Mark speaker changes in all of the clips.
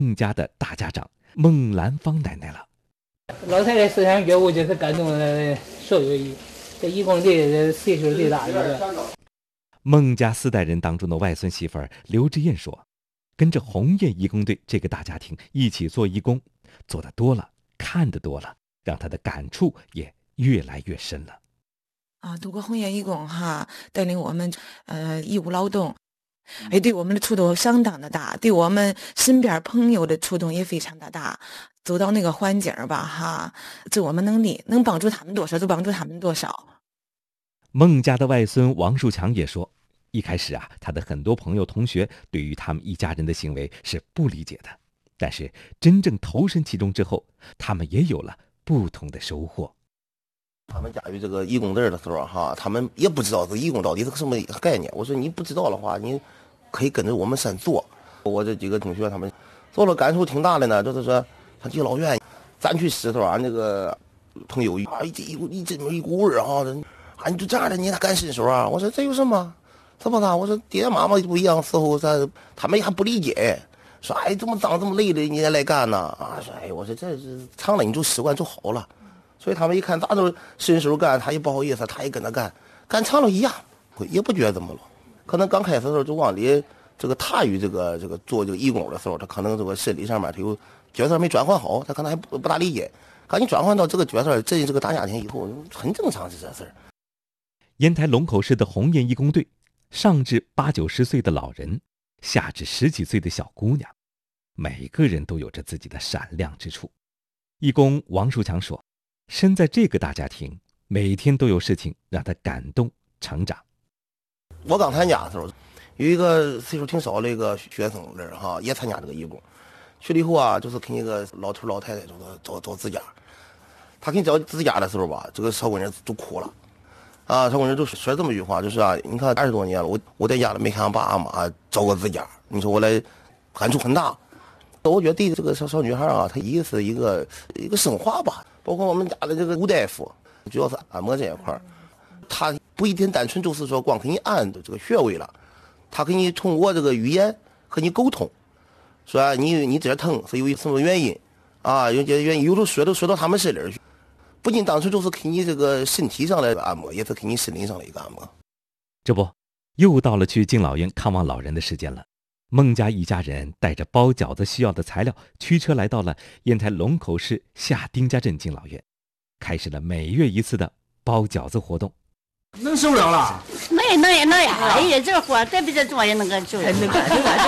Speaker 1: 孟家的大家长孟兰芳奶奶了。
Speaker 2: 老太太思想觉悟就是感动了所有人，这义工队岁数最大一个。
Speaker 1: 孟家4代人当中的外孙媳妇儿刘志燕说，跟着鸿雁义工队这个大家庭一起做义工，做得多了，看得多了，让她的感触也越来越深了。
Speaker 3: 度过鸿雁义工带领我们义务劳动，对我们的触动相当的大，对我们身边朋友的触动也非常的大。走到那个环境吧就我们能力能帮助他们多少就帮助他们多少。
Speaker 1: 孟家的外孙王树强也说，一开始他的很多朋友同学对于他们一家人的行为是不理解的，但是真正投身其中之后，他们也有了不同的收获。
Speaker 4: 他们加入这个义工队的时候他们也不知道这个义工到底是个什么概念。我说你不知道的话，你可以跟着我们先做。我这几个同学他们做了感触挺大的呢，就是说他敬老院咱去石头那个朋友一股味你就这样的你还干伸手我说这有什么怎么的？我说爹妈妈不一样时候他们还不理解，说这么脏这么累的你还来干呢说我说这是长了你就习惯就好了。所以他们一看咱都伸手干，他也不好意思，他也跟着干，干长了一样，也不觉得怎么了。可能刚开始的时候就往里这个踏于这个做这个义工的时候，他可能这个心理上面他有角色没转换好，他可能还不大理解。刚你转换到这个角色，这个大家庭以后，很正常是这事儿。
Speaker 1: 烟台龙口市的鸿雁义工队，上至80、90岁的老人，下至10几岁的小姑娘，每个人都有着自己的闪亮之处。义工王树强说，身在这个大家庭，每天都有事情让他感动成长。
Speaker 4: 我刚参加的时候，有一个岁数挺少的一个学生也参加这个义工，去了以后就是给一个老头老太太找指甲。他给你找指甲的时候这个小姑娘就哭了小姑娘就说这么一句话，就是你看20多年了，我在家里没看俺爸俺妈找过指甲，你说我来感触很大。我觉得对这个小女孩她也是一个升华吧。包括我们家的这个吴大夫，主要是按摩这一块他不一定单纯就是说光给你按这个穴位了，他给你通过这个语言和你沟通，说你这疼是有什么原因有些原因，有时候说到他们心里去，不仅单纯就是给你这个身体上的按摩，也是给你心灵上的一个按摩。
Speaker 1: 这不，又到了去敬老院看望老人的时间了。孟家一家人带着包饺子需要的材料，驱车来到了烟台龙口市下丁家镇敬老院，开始了每月一次的包饺子活动。
Speaker 5: 能受了了？
Speaker 6: 能呀！这活再比这做也能够受。能干。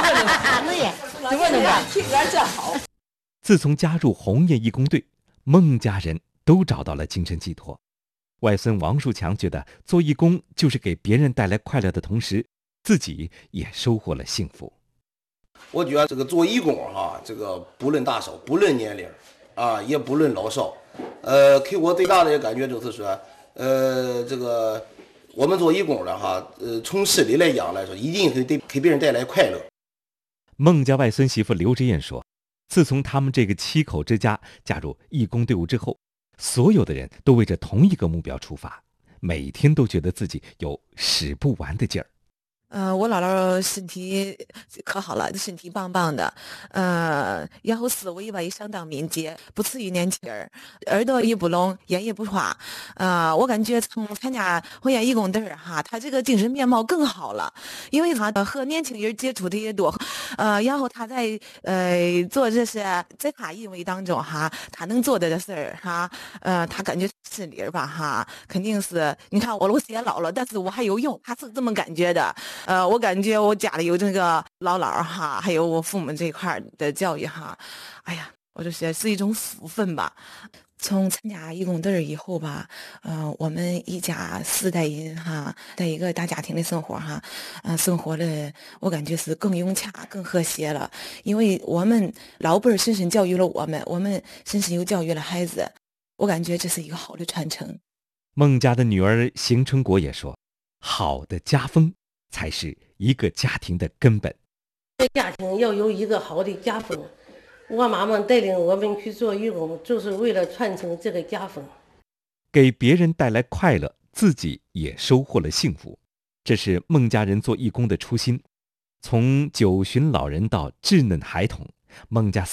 Speaker 3: 体格这好。
Speaker 1: 自从加入鸿雁义工队，孟家人都找到了精神寄托。外孙王树强觉得做义工就是给别人带来快乐的同时，自己也收获了幸福。
Speaker 4: 我觉得这个做义工这个不论大小，不论年龄也不论老少，给我最大的感觉就是说，这个我们做义工的从心理来讲来说，一定会给别人带来快乐。
Speaker 1: 孟家外孙媳妇刘志燕说，自从他们这个7口之家加入义工队伍之后，所有的人都为着同一个目标出发，每天都觉得自己有使不完的劲儿。
Speaker 3: 我姥姥身体可好了，身体棒棒的，然后思维吧也相当敏捷，不次于年轻人，耳朵也不聋，眼也不花，我感觉从参加鸿雁义工队他这个精神面貌更好了，因为他和年轻人接触的也多，然后他在做这些，在他认为当中他能做的事儿他感觉心里吧肯定是，你看我也老了，但是我还有用，他是这么感觉的。我感觉我家里有这个姥姥还有我父母这一块的教育哎呀，我就觉得是一种福分吧。从参加义工队以后吧，我们一家4代人在一个大家庭的生活生活的我感觉是更融洽、更和谐了。因为我们老辈儿深深教育了我们深深又教育了孩子，我感觉这是一个好的传承。
Speaker 1: 孟家的女儿邢春国也说，好的家风才是一个家庭的根本。
Speaker 7: 家庭要有一个好的家风，我妈妈带领我们去做义工，就是为了传承这个家风，
Speaker 1: 给别人带来快乐，自己也收获了幸福。这是孟家人做义工的初心。从9旬老人到稚嫩孩童， 孟家